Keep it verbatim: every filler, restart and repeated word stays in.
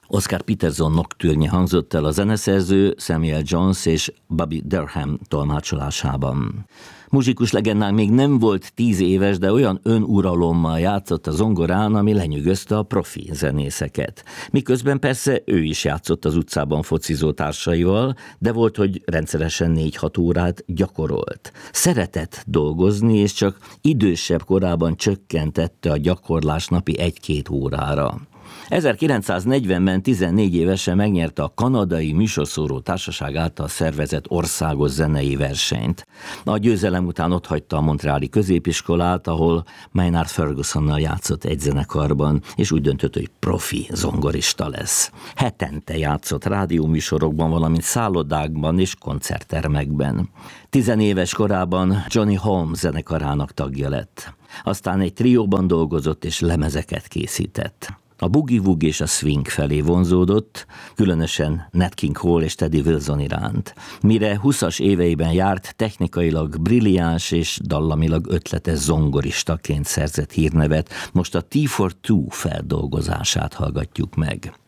Oscar Peterson nocturne hangzott el a zeneszerző Samuel Jones és Bobby Durham tolmácsolásában. Muzsikus legendánk még nem volt tíz éves, de olyan önuralommal játszott a zongorán, ami lenyűgözte a profi zenészeket. Miközben persze ő is játszott az utcában focizó társaival, de volt, hogy rendszeresen négy-hat órát gyakorolt. Szeretett dolgozni, és csak idősebb korában csökkentette a gyakorlás napi egy-két órára. ezerkilencszáznegyvenben tizennégy évesen megnyerte a Kanadai Műsorszóró Társaság által szervezett országos zenei versenyt. A győzelem után otthagyta a montreali középiskolát, ahol Maynard Fergusonnal játszott egy zenekarban, és úgy döntött, hogy profi zongorista lesz. Hetente játszott rádióműsorokban, valamint szállodákban és koncerttermekben. Tizenéves korában Johnny Holmes zenekarának tagja lett. Aztán egy trióban dolgozott és lemezeket készített. A boogie-woogie és a swing felé vonzódott, különösen Nat King Cole és Teddy Wilson iránt. Mire húszas éveiben járt, technikailag brilliáns és dallamilag ötletes zongoristaként szerzett hírnevet, most a T for Two feldolgozását hallgatjuk meg.